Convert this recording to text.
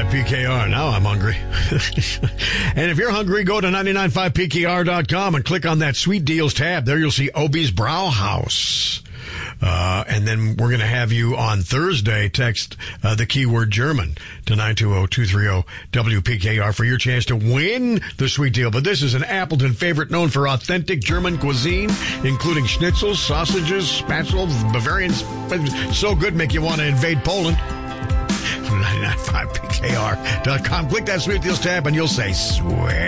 PKR. Now I'm hungry. And if you're hungry, go to 995pkr.com and click on that Sweet Deals tab. There you'll see Obie's Brauhaus. And then we're going to have you on Thursday text the keyword German to 920-230-WPKR for your chance to win the sweet deal. But this is an Appleton favorite known for authentic German cuisine, including schnitzels, sausages, spatzels, Bavarian. So good, make you want to invade Poland. 995pkr.com. Click that Sweet Deals tab and you'll say, swear.